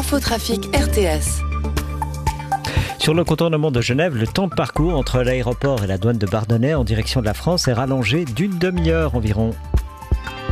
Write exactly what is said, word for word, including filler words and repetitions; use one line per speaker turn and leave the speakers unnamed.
Infotrafic R T S.
Sur le contournement de Genève, le temps de parcours entre l'aéroport et la douane de Bardonnay en direction de la France est rallongé d'une demi-heure environ.